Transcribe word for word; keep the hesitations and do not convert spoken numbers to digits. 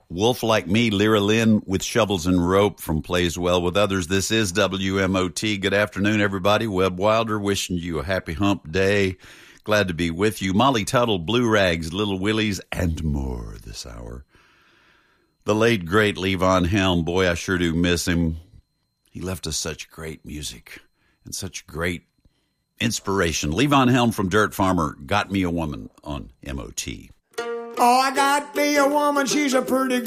Wolf Like Me, Lyra Lynn with Shovels and Rope from Plays Well with Others. This is W M O T. Good afternoon, everybody. Webb Wilder wishing you a happy hump day. Glad to be with you. Molly Tuttle, Blue Rags, Little Willies, and more this hour. The late, great Levon Helm. Boy, I sure do miss him. He left us such great music and such great inspiration. Levon Helm from Dirt Farmer, Got Me a Woman on M O T. Oh, I got me a woman, she's a pretty